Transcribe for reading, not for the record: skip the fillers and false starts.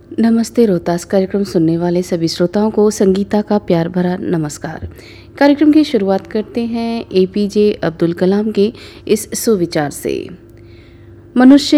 नमस्ते रोहतास कार्यक्रम सुनने वाले सभी श्रोताओं को संगीता का प्यार भरा नमस्कार। कार्यक्रम की शुरुआत करते हैं एपीजे अब्दुल कलाम के इस सुविचार से। मनुष्य